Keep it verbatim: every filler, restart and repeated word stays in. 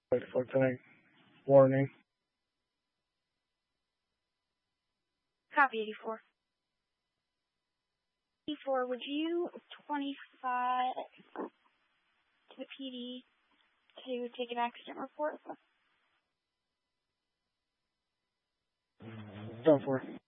Wait for tonight. Warning. Copy eighty-four. eighty-four, would you twenty-five to the P D to take an accident report? Done for.